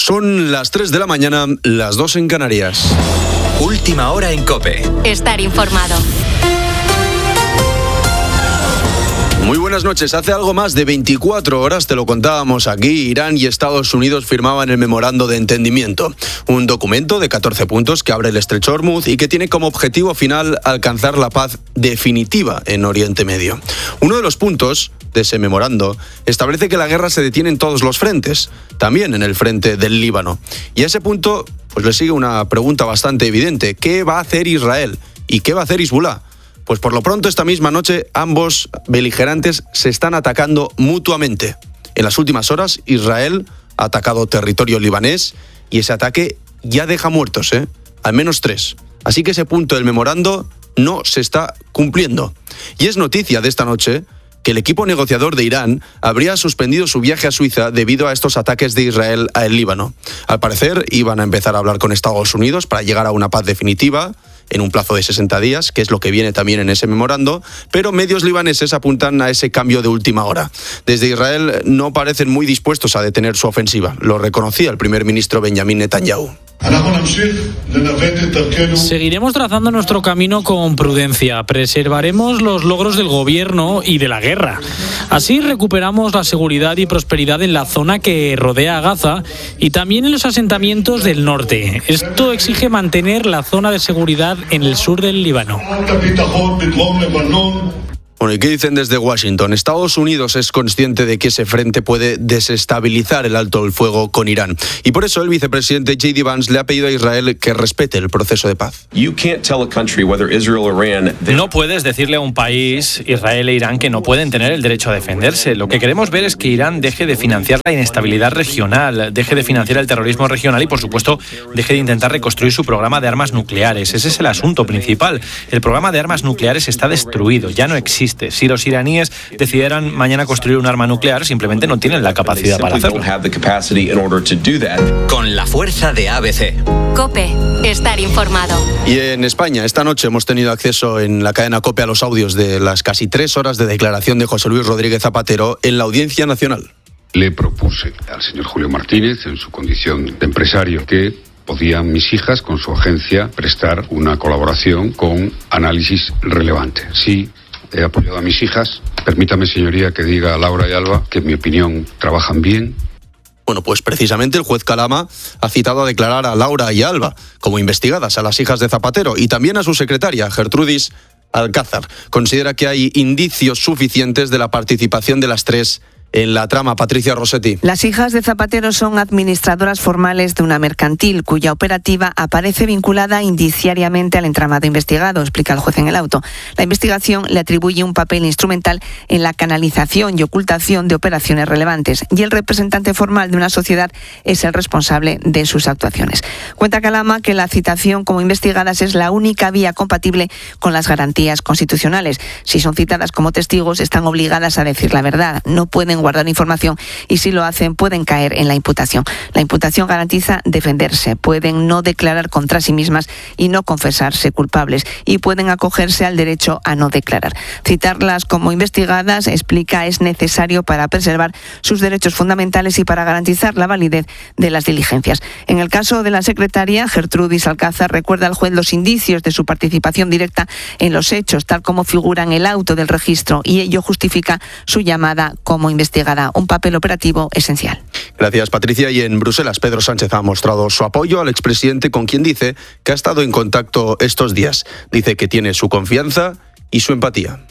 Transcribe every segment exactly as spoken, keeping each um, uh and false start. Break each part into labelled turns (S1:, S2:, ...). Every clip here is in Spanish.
S1: Son las tres de la mañana, las dos en Canarias.
S2: Última hora en COPE.
S3: Estar informado.
S1: Muy buenas noches. Hace algo más de veinticuatro horas, te lo contábamos aquí, Irán y Estados Unidos firmaban el memorando de entendimiento. Un documento de catorce puntos que abre el estrecho Hormuz y que tiene como objetivo final alcanzar la paz definitiva en Oriente Medio. Uno de los puntos de ese memorando establece que la guerra se detiene en todos los frentes, también en el frente del Líbano. Y a ese punto pues le sigue una pregunta bastante evidente. ¿Qué va a hacer Israel? ¿Y qué va a hacer Hezbollah? Pues por lo pronto esta misma noche ambos beligerantes se están atacando mutuamente. En las últimas horas Israel ha atacado territorio libanés y ese ataque ya deja muertos, ¿eh? Al menos tres. Así que ese punto del memorando no se está cumpliendo. Y es noticia de esta noche que el equipo negociador de Irán habría suspendido su viaje a Suiza debido a estos ataques de Israel al Líbano. Al parecer iban a empezar a hablar con Estados Unidos para llegar a una paz definitiva en un plazo de sesenta días, que es lo que viene también en ese memorando, pero medios libaneses apuntan a ese cambio de última hora. Desde Israel no parecen muy dispuestos a detener su ofensiva. Lo reconocía el primer ministro Benjamin Netanyahu.
S4: Seguiremos trazando nuestro camino con prudencia. Preservaremos los logros del gobierno y de la guerra. Así recuperamos la seguridad y prosperidad en la zona que rodea a Gaza y también en los asentamientos del norte. Esto exige mantener la zona de seguridad en el sur del Líbano.
S1: Bueno, ¿y qué dicen desde Washington? Estados Unidos es consciente de que ese frente puede desestabilizar el alto el fuego con Irán. Y por eso el vicepresidente J D Vance le ha pedido a Israel que respete el proceso de paz.
S5: No puedes decirle a un país, Israel e Irán, que no pueden tener el derecho a defenderse. Lo que queremos ver es que Irán deje de financiar la inestabilidad regional, deje de financiar el terrorismo regional y, por supuesto, deje de intentar reconstruir su programa de armas nucleares. Ese es el asunto principal. El programa de armas nucleares está destruido, ya no existe. Si los iraníes decidieran mañana construir un arma nuclear, simplemente no tienen la capacidad para hacerlo.
S2: Con la fuerza de A B C.
S3: COPE. Estar informado.
S1: Y en España, esta noche hemos tenido acceso en la cadena COPE a los audios de las casi tres horas de declaración de José Luis Rodríguez Zapatero en la Audiencia Nacional.
S6: Le propuse al señor Julio Martínez, en su condición de empresario, que podían mis hijas, con su agencia, prestar una colaboración con análisis relevante. Sí, he apoyado a mis hijas. Permítame, señoría, que diga a Laura y Alba que, en mi opinión, trabajan bien.
S1: Bueno, pues precisamente el juez Calama ha citado a declarar a Laura y Alba como investigadas, a las hijas de Zapatero, y también a su secretaria, Gertrudis Alcázar. Considera que hay indicios suficientes de la participación de las tres en la trama. Patricia Rossetti.
S7: Las hijas de Zapatero son administradoras formales de una mercantil cuya operativa aparece vinculada indiciariamente al entramado investigado, explica el juez en el auto. La investigación le atribuye un papel instrumental en la canalización y ocultación de operaciones relevantes y el representante formal de una sociedad es el responsable de sus actuaciones. Cuenta Calama que la citación como investigadas es la única vía compatible con las garantías constitucionales. Si son citadas como testigos, están obligadas a decir la verdad. No pueden guardar información y si lo hacen pueden caer en la imputación. La imputación garantiza defenderse, pueden no declarar contra sí mismas y no confesarse culpables y pueden acogerse al derecho a no declarar. Citarlas como investigadas, explica, es necesario para preservar sus derechos fundamentales y para garantizar la validez de las diligencias. En el caso de la secretaria, Gertrudis Alcázar, recuerda al juez los indicios de su participación directa en los hechos, tal como figura en el auto del registro, y ello justifica su llamada como investigada. Un papel operativo esencial.
S1: Gracias, Patricia. Y en Bruselas, Pedro Sánchez ha mostrado su apoyo al expresidente, con quien dice que ha estado en contacto estos días. Dice que tiene su confianza y su empatía.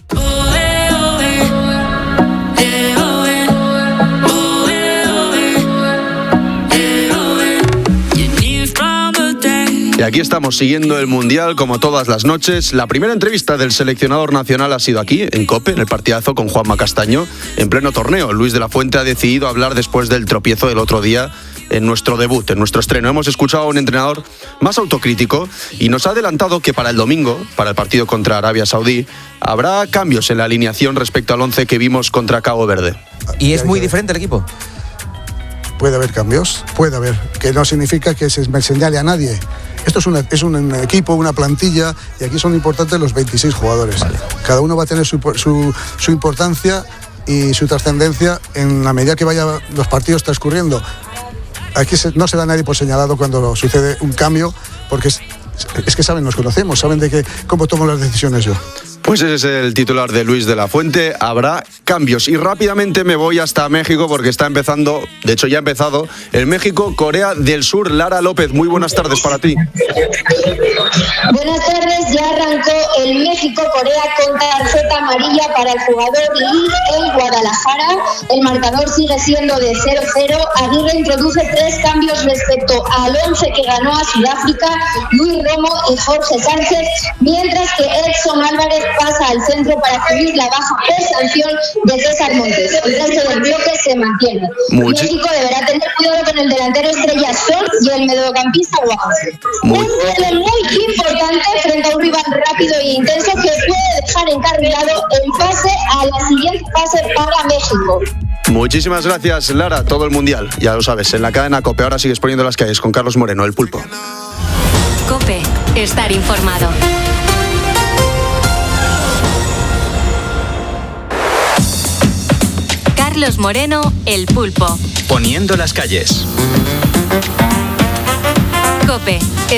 S1: Y aquí estamos siguiendo el Mundial como todas las noches. La primera entrevista del seleccionador nacional ha sido aquí, en COPE, en el partidazo con Juanma Castaño, en pleno torneo. Luis de la Fuente ha decidido hablar después del tropiezo del otro día en nuestro debut, en nuestro estreno. Hemos escuchado a un entrenador más autocrítico y nos ha adelantado que para el domingo, para el partido contra Arabia Saudí, habrá cambios en la alineación respecto al once que vimos contra Cabo Verde.
S8: ¿Y es muy diferente el equipo?
S9: Puede haber cambios, puede haber, que no significa que se me señale a nadie. Esto es, una, es un equipo, una plantilla, y aquí son importantes los veintiséis jugadores. Vale. Cada uno va a tener su, su, su importancia y su trascendencia en la medida que vayan los partidos transcurriendo. aquí se, no se da nadie por señalado cuando sucede un cambio, porque es, es que saben, nos conocemos, saben de que, cómo tomo las decisiones yo.
S1: Pues ese es el titular de Luis de la Fuente. Habrá cambios. Y rápidamente me voy hasta México porque está empezando, de hecho ya ha empezado, el México-Corea del Sur. Lara López, muy buenas tardes para ti.
S10: Buenas tardes, ya arrancó el México-Corea con tarjeta amarilla para el jugador Lee en Guadalajara. El marcador sigue siendo de cero cero. Aguirre introduce tres cambios respecto al once que ganó a Sudáfrica, Luis Romo y Jorge Sánchez, mientras que Edson Álvarez pasa al centro para cubrir la baja por sanción de César Montes. El resto del bloque se mantiene.
S1: Muchi-
S10: México deberá tener cuidado con el delantero estrella Sol y el mediocampista Guajas.
S1: Muy-
S10: Un duelo muy importante frente a un rival rápido e intenso que puede dejar encarrilado el pase a la siguiente fase para México.
S1: Muchísimas gracias, Lara. Todo el mundial, ya lo sabes, en la cadena COPE. Ahora sigues poniendo las calles con Carlos Moreno, el Pulpo.
S3: COPE. Estar informado. Carlos Moreno, el Pulpo.
S2: Poniendo las calles.
S3: COPE.